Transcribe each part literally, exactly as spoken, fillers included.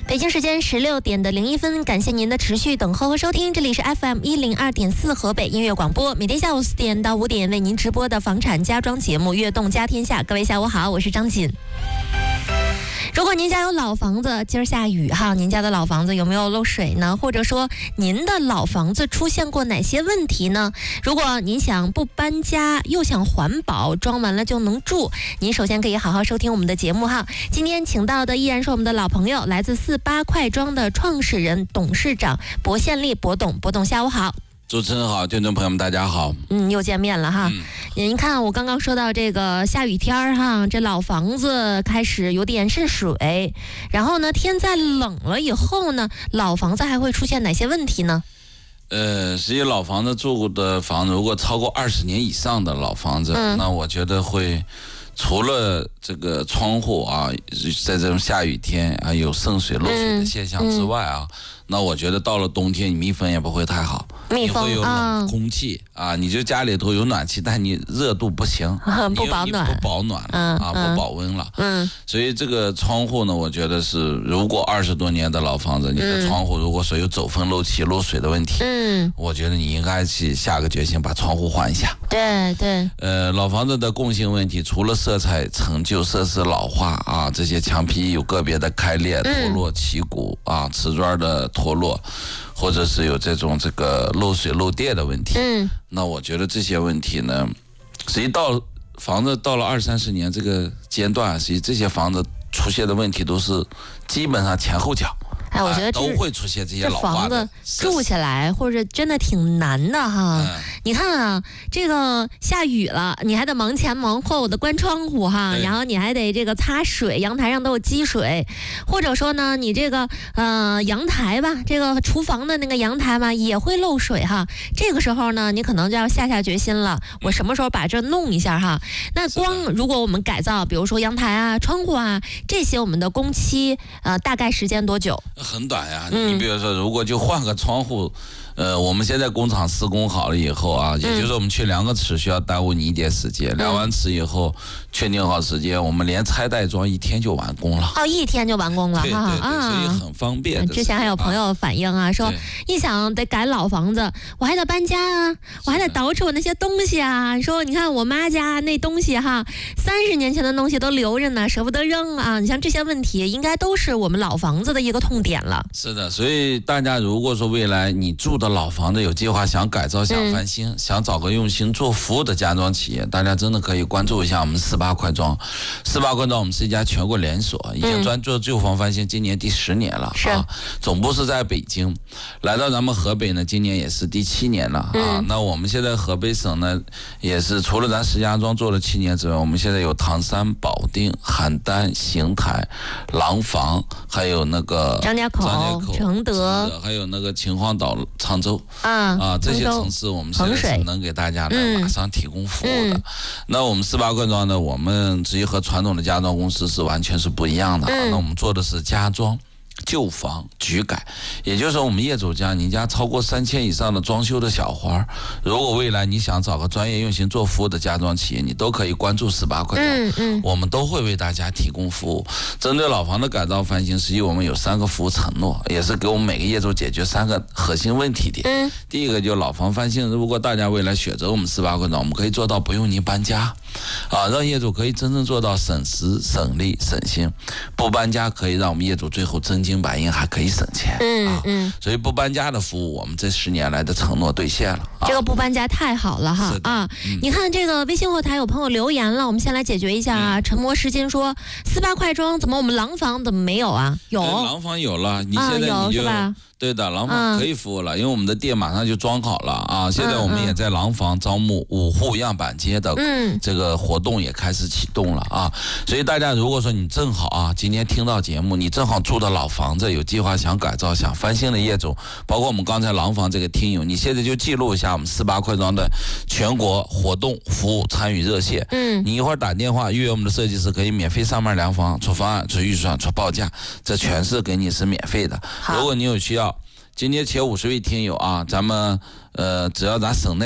北京时间十六点的零一分，感谢您的持续等候和收听，这里是 F M 一零二点四河北音乐广播，每天下午四点到五点为您直播的房产家装节目《悦动家天下》。各位下午好，我是张锦。如果您家有老房子，今儿下雨哈，您家的老房子有没有漏水呢？或者说您的老房子出现过哪些问题呢？如果您想不搬家又想环保，装完了就能住，您首先可以好好收听我们的节目哈。今天请到的依然是我们的老朋友，来自四八快装的创始人、董事长薄宪利薄董。薄董下午好。 主持人好，听众朋友们大家好。 嗯，又见面了哈。嗯、您看我刚刚说到这个下雨天儿哈，这老房子开始有点渗水，然后呢，天再冷了以后呢，老房子还会出现哪些问题呢？ 呃，实际老房子住过的房子，如果超过二十年以上的老房子，嗯、那我觉得会除了这个窗户啊，在这种下雨天啊有渗水漏水的现象之外啊。嗯嗯那我觉得到了冬天，你密封也不会太好， 密封你会有冷空气、嗯、啊，你就家里头有暖气，但你热度不行， 不保暖， 不保暖了、 嗯、 啊， 嗯、 不保温了。 嗯， 所以这个窗户呢，我觉得是，如果二十多年的老房子，你的窗户如果说有走风漏气、漏水的问题，嗯，我觉得你应该去下个决心把窗户换一下。 对对。 呃，老房子的共性问题，除了色彩陈旧、设施老化啊，这些墙皮有个别的开裂、脱落、起骨、嗯、啊，瓷砖的脱落，或者是有这种这个漏水漏电的问题，嗯，那我觉得这些问题呢，实际到房子到了二三十年这个阶段，实际这些房子出现的问题都是基本上前后脚。 哎，我觉得、 啊、都会出现这些老化的。 这房子住起来或者真的挺难的哈。嗯、你看啊，这个下雨了，你还得忙前忙后的关窗户哈，然后你还得这个擦水，阳台上都有积水，或者说呢，你这个呃阳台吧，这个厨房的那个阳台嘛也会漏水哈。这个时候呢，你可能就要下下决心了，我什么时候把这弄一下哈？那光如果我们改造，比如说阳台啊、窗户啊这些，我们的工期呃大概时间多久？ 很短呀，你比如说，如果就换个窗户，呃，我们现在工厂施工好了以后啊，也就是我们去量个尺需要耽误你一点时间，量完尺以后确定好时间，我们连拆带装一天就完工了。 哦，一天就完工了， 对对对，啊、所以很方便。 之前还有朋友反映啊，说一想得改老房子，我还得搬家啊，我还得捯饬我那些东西啊。说你看我妈家那东西哈，三十年前的东西都留着呢，舍不得扔啊。你像这些问题，应该都是我们老房子的一个痛点了。 是的，所以大家如果说未来你住的老房子有计划想改造、想翻新、嗯、想找个用心做服务的家装企业，大家真的可以关注一下我们四八快装。四八快装我们是一家全国连锁，已经专做旧房翻新，今年第十年了、嗯、啊。总部是在北京，来到咱们河北呢，今年也是第七年了啊。嗯、那我们现在河北省呢，也是除了咱石家庄做了七年之外，我们现在有唐山、保定、邯郸、邢台、廊坊，还有那个张家口、承德， 还有那个秦皇岛、沧州啊啊，这些城市我们现在是能给大家呢马上提供服务的。嗯、那我们四八快装呢，我们至于和传统的家装公司是完全是不一样的。嗯、那我们做的是家装、旧房、局改，也就是说我们业主家，你家超过三千以上的装修的小花，如果未来你想找个专业用心做服务的家装企业，你都可以关注四八快装，嗯嗯、我们都会为大家提供服务。针对老房的改造翻新，实际我们有三个服务承诺，也是给我们每个业主解决三个核心问题点。嗯、第一个就是老房翻新，如果大家未来选择我们四八快装，我们可以做到不用您搬家，啊，让业主可以真正做到省时、省力、省心。不搬家可以让我们业主最后真金白银还可以省钱。嗯啊、嗯，所以不搬家的服务，我们这十年来的承诺兑现了。啊、 这个不搬家太好了哈啊！嗯、你看这个微信后台有朋友留言了，我们先来解决一下啊。嗯、沉默时间说四八快装怎么我们廊坊怎么没有啊？有， 廊坊有了，你现在你就。啊对的，廊坊可以服务了，嗯、因为我们的店马上就装好了啊！现在我们也在廊坊招募五户样板街的这个活动也开始启动了啊！所以大家如果说你正好啊，今天听到节目，你正好住的老房子有计划想改造、想翻新的业主，包括我们刚才廊坊这个听友，你现在就记录一下我们四八快装的全国活动服务参与热线。嗯，你一会儿打电话预约我们的设计师，可以免费上门量房、出方案、出预算、出报价，这全是给你是免费的。如果你有需要。今天前五十位听友啊，咱们呃，只要咱省内的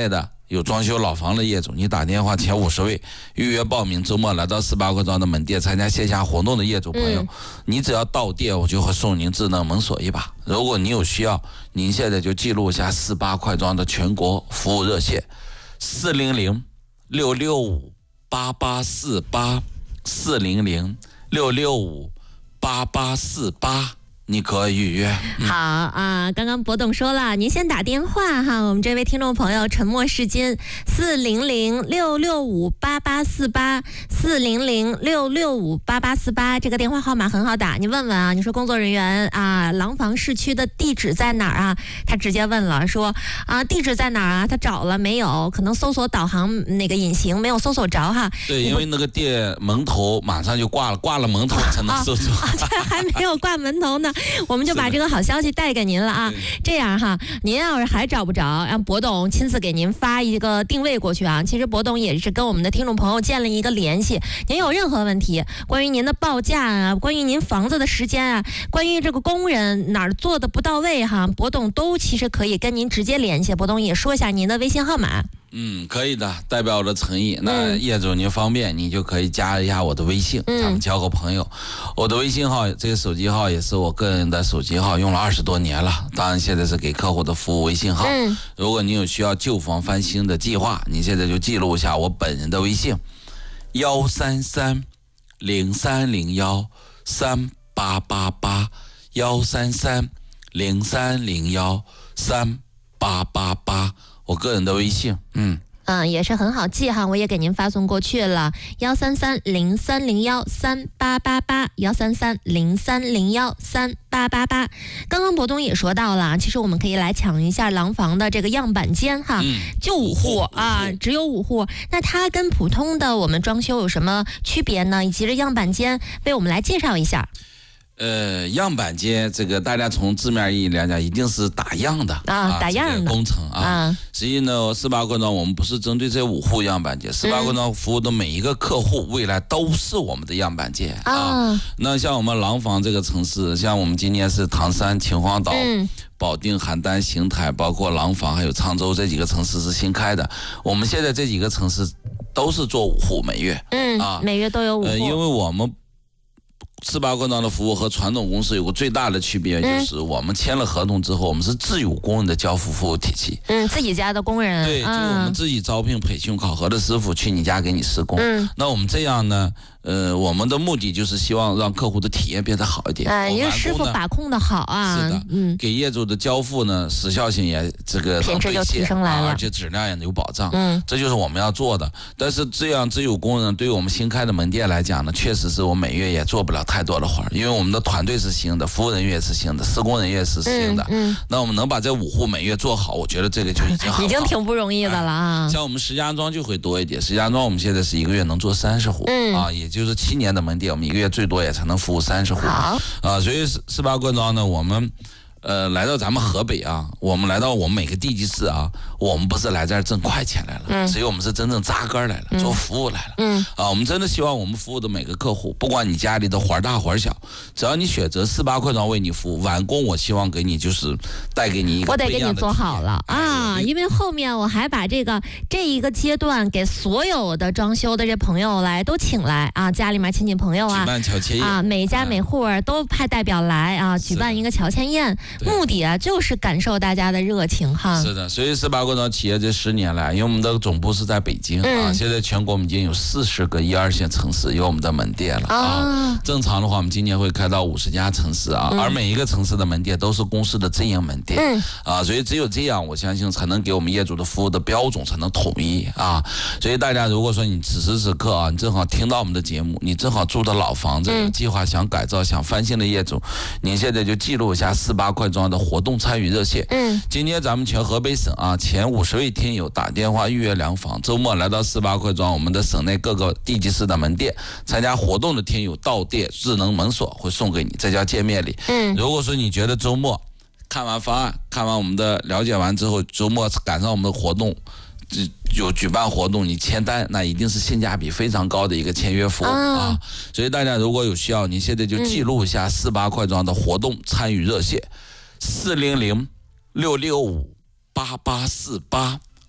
有装修老房的业主，你打电话前五十位预约报名，周末来到四八块庄的门店参加线下活动的业主朋友，嗯、你只要到店，我就会送您智能门锁一把。如果你有需要，您现在就记录一下四八块庄的全国服务热线：四零零六六五八八四八，四零零六六五八八四八。你可以预约。 嗯、好啊，刚刚博董说了，您先打电话哈，我们这位听众朋友沉默是金，四零零六六五八八四八，四零零六六五八八四八，这个电话号码很好打，你问问啊，你说工作人员啊，廊坊市区的地址在哪儿啊？他直接问了，说啊，地址在哪儿啊？他找了没有？可能搜索导航那个隐形没有搜索着哈。 对，因为那个店门头马上就挂了，挂了门头才能搜索。 啊，这还没有挂门头呢。我们就把这个好消息带给您了啊！这样哈，您要是还找不着，让博董亲自给您发一个定位过去啊。其实博董也是跟我们的听众朋友建立一个联系，您有任何问题，关于您的报价啊，关于您房子的时间啊，关于这个工人哪儿做的不到位哈，博董都其实可以跟您直接联系。博董也说一下您的微信号码。 嗯，可以的，代表我的诚意。那业主您方便，你就可以加一下我的微信，嗯、咱们交个朋友。我的微信号，这个手机号也是我个人的手机号，用了二十多年了。当然，现在是给客户的服务微信号。嗯、如果你有需要旧房翻新的计划，你现在就记录一下我本人的微信：幺三三零三零幺三八八八，幺三三零三零幺三八八八。我个人的微信，嗯嗯，也是很好记哈，我也给您发送过去了，幺三三零三零幺三八八八，幺三三零三零幺三八八八。刚刚博东也说到了，其实我们可以来抢一下廊坊的这个样板间哈，嗯、就五户啊，只有五户。那它跟普通的我们装修有什么区别呢？以及这样板间为我们来介绍一下。 呃，样板间这个大家从字面意义来讲，一定是打样的啊，啊打样的、 这个、工程啊。啊实际呢，四八块庄我们不是针对这五户样板间，四八块庄服务的每一个客户，未来都是我们的样板间啊。啊那像我们廊坊这个城市，像我们今年是唐山、秦皇岛、嗯、保定、邯郸、邢台，包括廊坊还有沧州这几个城市是新开的。我们现在这几个城市都是做五户每月， 嗯啊，每月都有五户。呃， 因为我们。四八块庄的服务和传统公司有个最大的区别，就是我们签了合同之后，我们是自有工人的交付服务体系。 嗯，自己家的工人。 对，就我们自己招聘、培训、考核的师傅去你家给你施工。嗯，那我们这样呢？呃，我们的目的就是希望让客户的体验变得好一点。 哎，因为师傅把控的好啊。 是的，嗯，给业主的交付呢，时效性也这个品质就提升来了， 而且质量也有保障。嗯，这就是我们要做的。但是这样自有工人对于我们新开的门店来讲呢，确实是我每月也做不了太多的活儿，因为我们的团队是新的，服务人员也是新的，施工人员是新的。嗯，嗯那我们能把这五户每月做好，我觉得这个就已经很好， 已经挺不容易的了啊。 哎、像我们石家庄就会多一点，石家庄我们现在是一个月能做三十户，嗯啊，也就是七年的门店，我们一个月最多也才能服务三十户。好啊，所以四八块庄呢，我们呃来到咱们河北啊，我们来到我们每个地级市啊，我们不是来这儿挣快钱来了，嗯，所以我们是真正扎根来了，嗯、做服务来了，嗯啊，我们真的希望我们服务的每个客户，不管你家里的活大活小，只要你选择四八块庄为你服务，完工我希望给你就是带给你一个我得给你做好了啊，因为后面我还把这个这一个阶段给所有的装修的这朋友来都请来啊，家里面亲戚朋友啊， 举办乔迁宴啊，每家每户都派代表来啊，举办一个乔迁宴。目的啊，就是感受大家的热情哈。 是的，所以四八块庄企业这十年来，因为我们的总部是在北京、嗯、啊，现在全国我们已经有四十个一二线城市有我们的门店了 啊, 啊。正常的话，我们今年会开到五十家城市啊、嗯，而每一个城市的门店都是公司的直营门店、嗯、啊，所以只有这样，我相信才能给我们业主的服务的标准才能统一啊。所以大家如果说你此时此刻啊，你正好听到我们的节目，你正好住的老房子，有计划想改造、想翻新的业主，您现在就记录一下四八块庄的活动参与热线。嗯，今天咱们全河北省啊前五十位听友打电话预约量房，周末来到四八块庄我们的省内各个地级市的门店参加活动的听友到店智能门锁会送给你，这叫见面礼。嗯，如果说你觉得周末看完方案，看完我们的了解完之后，周末赶上我们的活动。有举办活动，你签单，那一定是性价比非常高的一个签约服务、哦、啊！所以大家如果有需要，你现在就记录一下四八块庄的活动参与热线：四零零六六五八八四八，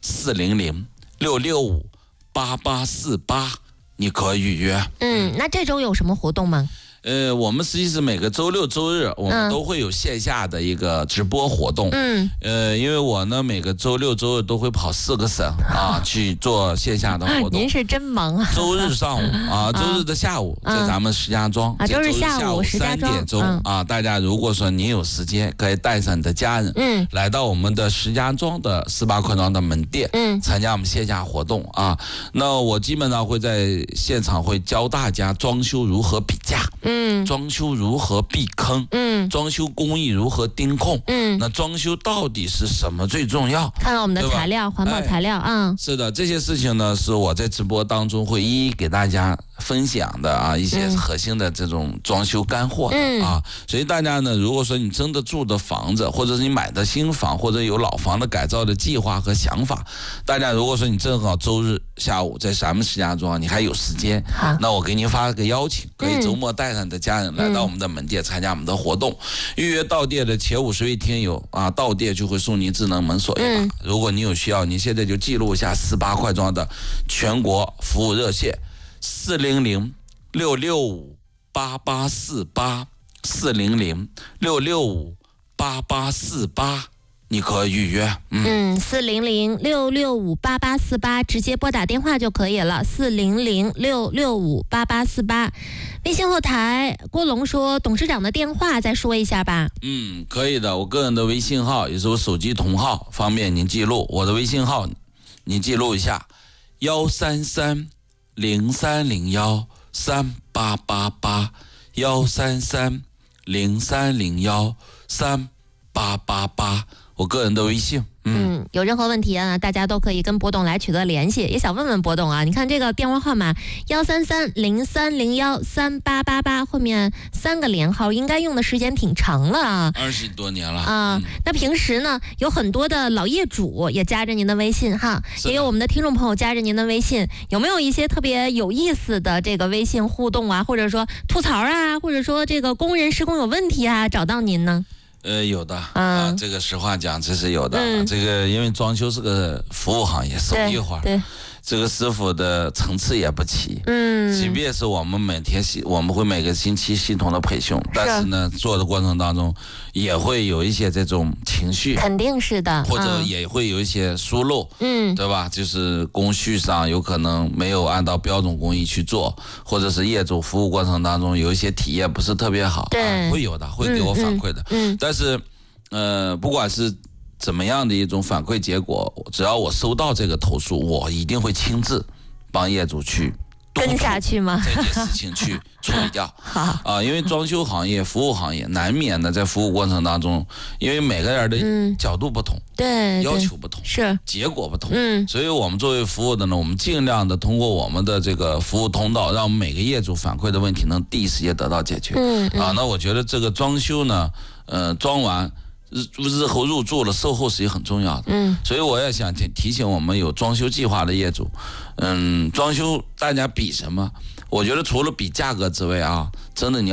四零零六六五八八四八，你可预约。 嗯，那这周有什么活动吗？ 呃，我们实际是每个周六周日我们都会有线下的一个直播活动。嗯，呃，因为我呢每个周六周日都会跑四个省啊去做线下的活动。 您是真忙啊！ 周日上午啊，周日的下午在咱们石家庄， 啊，周日下午三点钟啊，大家如果说您有时间，可以带上你的家人，嗯，来到我们的石家庄的十八块庄的门店，嗯，参加我们线下活动啊。那我基本上会在现场会教大家装修如何比价，嗯。嗯，装修如何避坑？嗯，装修工艺如何盯控？嗯，那装修到底是什么最重要？ 看看我们的材料，环保材料啊、嗯。 是的，这些事情呢，是我在直播当中会一一给大家分享的啊，一些核心的这种装修干货的、嗯、啊。所以大家呢，如果说你真的住的房子，或者是你买的新房，或者有老房的改造的计划和想法，大家如果说你正好周日下午在咱们石家庄，你还有时间，那我给您发个邀请，可以周末带上你的家人来到我们的门店参加我们的活动，嗯、预约到店的前五十位听友啊，到店就会送您智能门锁一把。嗯、如果你有需要，你现在就记录一下十八块庄的全国服务热线四零零六六五八八四八四零零六六五八八四八。你可以预约， 嗯，四零零六六五八八四八，直接拨打电话就可以了。四零零六六五八八四八，微信后台郭龙说董事长的电话再说一下吧。 嗯，可以的，我个人的微信号也是我手机同号，方便您记录。我的微信号您记录一下：幺三三零三零幺三八八八，幺三三零三零幺三八八八。我个人的微信， 嗯, 嗯，有任何问题啊，大家都可以跟博董来取得联系。也想问问博董啊，你看这个电话号码幺三三零三零幺三八八八，后面三个连号，应该用的时间挺长了啊， 二十多年了啊、嗯。那平时呢，有很多的老业主也加着您的微信哈，也有我们的听众朋友加着您的微信，有没有一些特别有意思的这个微信互动啊，或者说吐槽啊，或者说这个工人施工有问题啊，找到您呢？ 呃，有的、嗯、啊，这个实话讲，这是有的、嗯。这个因为装修是个服务行业，手艺活，对，这个师傅的层次也不齐。嗯，即便是我们每天系，我们会每个星期系统的培训，但是呢，做的过程当中也会有一些这种情绪， 肯定是的， 或者也会有一些疏漏，嗯，对吧？就是工序上有可能没有按照标准工艺去做，或者是业主服务过程当中有一些体验不是特别好， 对， 啊、会有的，会给我反馈的，嗯，嗯但是，呃，不管是怎么样的一种反馈结果，只要我收到这个投诉，我一定会亲自帮业主去跟下去吗？ 这件事情去处理掉。好啊，因为装修行业、服务行业难免的在服务过程当中，因为每个人的角度不同， 嗯、对， 要求不同， 是结果不同，嗯，所以我们作为服务的呢，我们尽量的通过我们的这个服务通道，让我们每个业主反馈的问题能第一时间得到解决。嗯，嗯啊，那我觉得这个装修呢，呃，装完。日日后入住了，售后是也很重要的。嗯，所以我也想提提醒我们有装修计划的业主，嗯，装修大家比什么？我觉得除了比价格之外啊，真的你要。